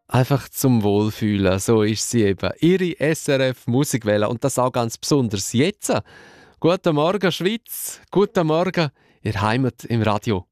Einfach zum Wohlfühlen, so ist sie eben. Ihre SRF Musikwelle und das auch ganz besonders jetzt. Guten Morgen, Schweiz. Guten Morgen, Ihr Heimat im Radio.